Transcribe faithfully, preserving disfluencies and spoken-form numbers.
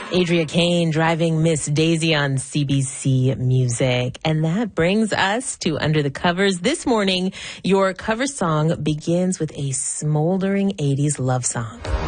Adria Kane driving Miss Daisy on C B C Music. And that brings us to Under the Covers. This morning, your cover song begins with a smoldering eighties love song.